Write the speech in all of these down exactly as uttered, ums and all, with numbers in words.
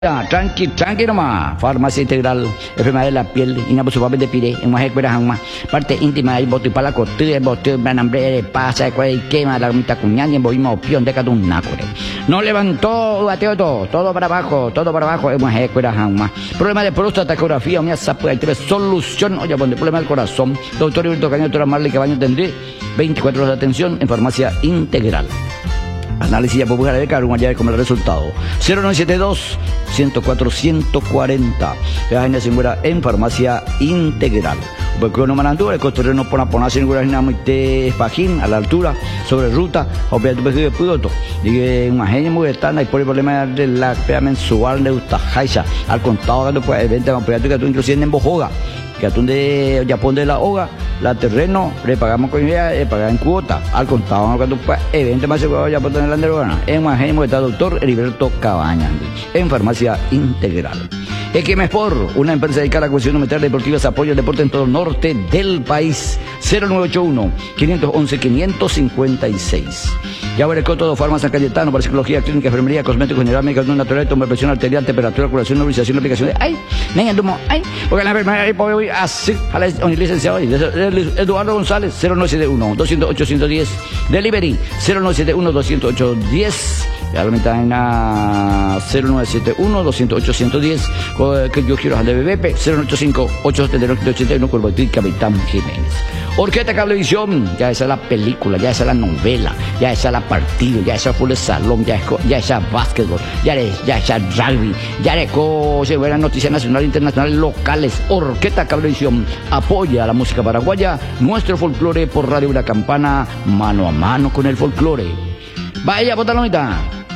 Ya, tranqui, tranqui nomás. Farmacia Integral, enfermedad de la piel, inabusuable de pire, en más más parte íntima, el bote para la costura, el bote para hambre, pasa, el quema, la mitad cuñán y el bohimo opión de cada un nácore. No levantó, bateo todo, todo para abajo, todo para abajo, es más más. Problema de próstata, ecografía, una zapa, hay solución, oye, ponte problema del corazón, doctor Heriberto Caño, doctora Marley Cabaño, tendré veinticuatro horas de atención en Farmacia Integral. Análisis ya popular de cargo, allá como el resultado. cero nueve siete dos, ciento cuatro, ciento cuarenta. Página singular en Farmacia Integral. Porque uno manandura, el costurero pone a ponerse en una dinamite pajín a la altura, sobre ruta, o sea, tu pequeño pudoto. Dice, una gente muy estándar y por el problema de la pea mensual de Utajaisa. Al contado, cuando pues, evento, que tú inclusive en Bojoga. Que atún de Japón de la hoga, la terreno, le pagamos con idea, le pagamos en cuota. Al contado, cuando pues, evento más seguro ya por tener la anderona. En Majemo está doctor Heriberto Cabañas, en Farmacia Integral. Equimespor, una empresa dedicada a la cuestión militar deportiva, apoya el deporte en todo el norte del país. cero nueve ocho uno, cinco uno uno, cinco cinco seis. Ya veré con todo, Farmacia San Cayetano, para psicología, clínica, enfermería, cosméticos, general, medicamentos naturales, toma presión arterial, temperatura, curación, nebulización, aplicación de... ¡Ay! Niña, tumo, ¡ay! Porque la enfermera, voy así, a la licenciado, Eduardo González, cero nueve siete uno, dos cero ocho, uno uno cero. Delivery, cero nueve siete uno, dos cero ocho, uno cero. Ya la mitad en la cero nueve siete uno, dos cero ocho, uno uno cero, que yo quiero de B B P, cero nueve ocho cinco, ocho siete nueve, ocho uno, con el Capitán Jiménez. Orquesta Cablevisión, ya esa es la película, ya esa es la novela, ya esa es la partido, ya esa es fútbol salón, ya es, ya esa es básquetbol, ya es, ya esa es rugby, ya es cosas buenas noticias nacionales, internacionales, locales. Orquesta Cablevisión apoya a la música paraguaya, nuestro folclore por Radio Una Campana, mano a mano con el folclore. Vaya, botalomita.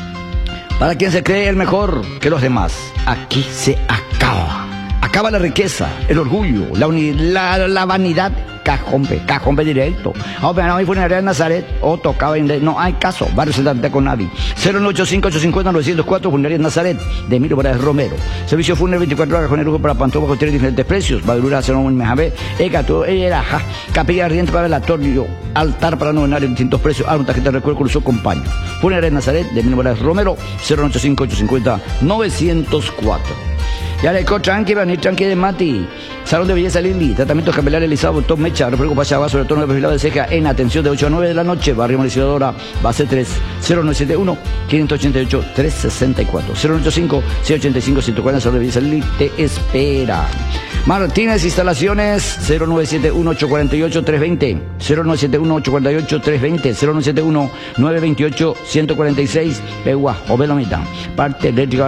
Para quien se cree el mejor que los demás, aquí se acaba. Acaba la riqueza, el orgullo, la, la, la vanidad. Cajombe, cajombe directo. Oh, pero no hay funeraria en Nazaret, o oh, tocaba en... No hay caso, barrio Santa con nadie. cero nueve ocho cinco, ocho cinco cero, nueve cero cuatro, funeraria en Nazaret, de Emilio Morales Romero. Servicio fúnebre veinticuatro horas con el lujo para Pantoja, con tres diferentes precios. Badurura, cero un mejabé, Egato, era, ja, capilla ardiente para velatorio, altar para novenario, distintos precios. Ah, una tarjeta de recuerdo con su compañero. Funeraria en Nazaret, de Emilio Morales Romero, cero nueve ocho cinco, ocho cinco cero, nueve cero cuatro. Ya le co tranqui, venir tranqui de Mati. Salón de belleza Lili, tratamientos capilares realizado, top mecha, refresco para sobre todo el perfilado de ceja en atención de ocho a nueve de la noche, barrio Mauricidora, base tres, cero nueve siete uno, cinco ocho ocho, tres seis cuatro, cero nueve ocho cinco, seis ocho cinco, uno cero cuatro, salón de belleza Lili, te espera. Martínez Instalaciones, cero nueve siete uno, ocho cuatro ocho, tres dos cero, cero nueve siete uno, ocho cuatro ocho, tres dos cero, cero nueve siete uno, nueve dos ocho, uno cuatro seis, Pegua, Ovelomita, parte eléctrica,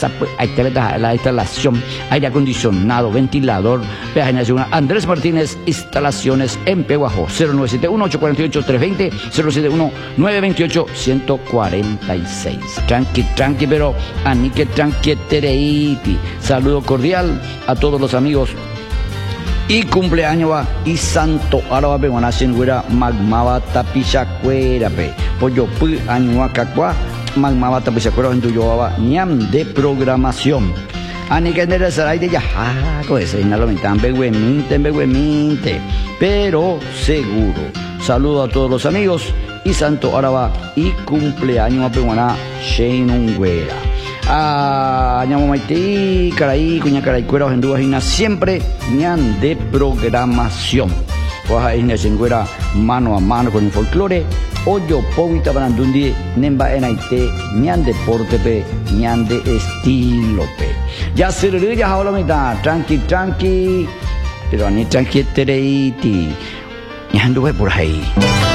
la instalación, aire acondicionado, ventilador, Andrés Martínez Instalaciones en Peguajo, cero nueve siete uno, ocho cuatro ocho, tres dos cero, cero siete uno, nueve dos ocho, uno cuatro seis. Tranqui, tranqui, pero anique tranqui tereiti. Saludo cordial a todos los amigos y cumpleaños va y santo araba pe wana singura magmaba tapichacuera pe pollo pu añua cacua magmaba tapichacuera en tuyo va ñam de programación. Ani que en saray de yaja, ese inalo mentan begueminte, begueminte, pero seguro. Saludo a todos los amigos y santo araba y cumpleaños a peguana Sheinungüera. Ah, ñamo maití, caray, cuña caray, cueros en dudas siempre ñan de programación. Oja ina singüera mano a mano con el folclore. Oyo povita barandundi nemba enaite ñan deporte pe ñan de estilo pe. Ya se lo ya ahora me da tranqui tranqui, pero ni tranqui tereiti. Ñan duve por ahí.